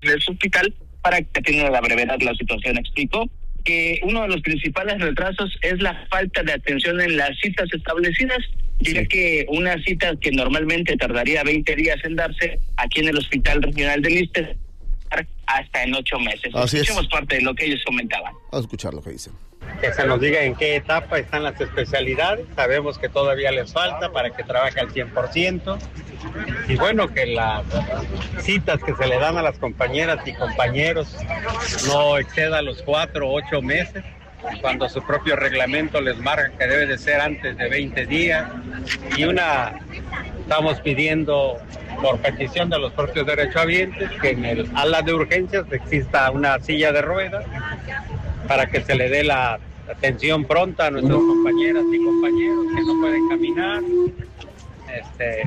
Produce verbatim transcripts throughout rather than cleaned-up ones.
del hospital para que atienda a la brevedad la situación. Explicó que uno de los principales retrasos es la falta de atención en las citas establecidas, ya sí. que una cita que normalmente tardaría veinte días en darse aquí en el Hospital Regional del Iste hasta en ocho meses. Así Escuchemos es. parte de lo que ellos comentaban. Vamos a escuchar lo que dicen. Que se nos diga en qué etapa están las especialidades. Sabemos que todavía les falta para que trabaje al cien por ciento. Y bueno, que las citas que se le dan a las compañeras y compañeros no exceda los cuatro o ocho meses, cuando su propio reglamento les marca que debe de ser antes de veinte días. Y una, estamos pidiendo, por petición de los propios derechohabientes, que en el ala de urgencias exista una silla de ruedas para que se le dé la atención pronta a nuestras compañeras y compañeros que no pueden caminar. Este,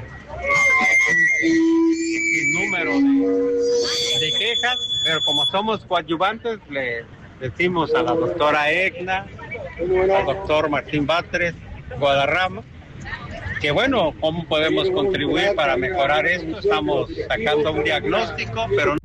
sin número de, de quejas, pero como somos coadyuvantes, le decimos a la doctora Egna, al doctor Martín Batres, Guadarrama, que bueno, ¿cómo podemos contribuir para mejorar esto? Estamos sacando un diagnóstico, pero...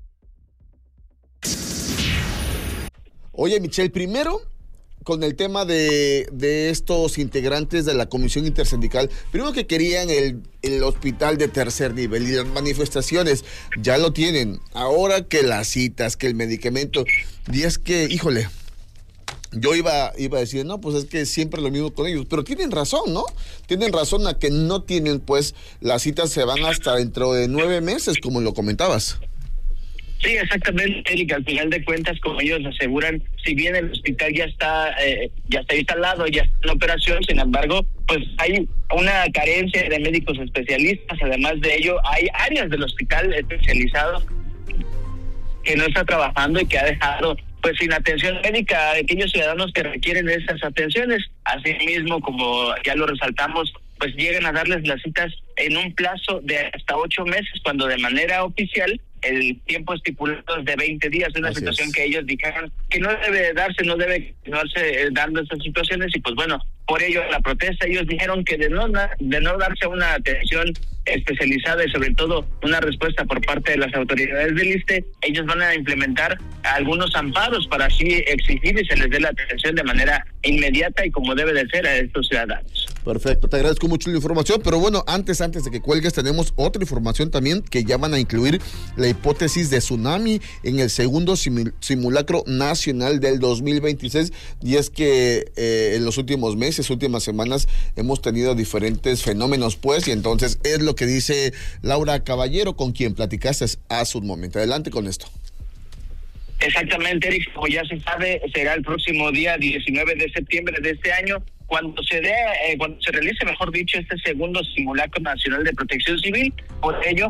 Oye, Michelle, primero, con el tema de, de estos integrantes de la Comisión Intersindical, primero que querían el, el hospital de tercer nivel y las manifestaciones, ya lo tienen. Ahora que las citas, que el medicamento, y es que, híjole, yo iba, iba a decir, no, pues es que siempre lo mismo con ellos, pero tienen razón, ¿no? Tienen razón a que no tienen, pues, las citas se van hasta dentro de nueve meses, como lo comentabas. Sí, exactamente, Eric. Al final de cuentas, como ellos aseguran, si bien el hospital ya está eh, ya está instalado, ya está en operación, sin embargo, pues hay una carencia de médicos especialistas. Además de ello, hay áreas del hospital especializados que no está trabajando y que ha dejado pues sin atención médica a aquellos ciudadanos que requieren de esas atenciones. Asimismo, como ya lo resaltamos, pues llegan a darles las citas en un plazo de hasta ocho meses, cuando de manera oficial el tiempo estipulado es de veinte días. Es una Así situación es. que ellos dijeron que no debe darse, no debe continuarse dando estas situaciones, y pues bueno, por ello la protesta. Ellos dijeron que de no de no darse una atención especializada y sobre todo una respuesta por parte de las autoridades del Iste, ellos van a implementar algunos amparos para así exigir y se les dé la atención de manera inmediata y como debe de ser a estos ciudadanos. Perfecto, te agradezco mucho la información, pero bueno, antes antes de que cuelgues tenemos otra información también, que ya van a incluir la hipótesis de tsunami en el segundo simul- simulacro nacional del dos mil veintiséis, y es que eh, en los últimos meses, últimas semanas hemos tenido diferentes fenómenos, pues, y entonces es lo que dice Laura Caballero, con quien platicaste hace un momento. Adelante con esto. Exactamente, Eric, como ya se sabe, será el próximo día diecinueve de septiembre de este año cuando se dé, eh, cuando se realice, mejor dicho, este segundo simulacro nacional de protección civil. Por ello,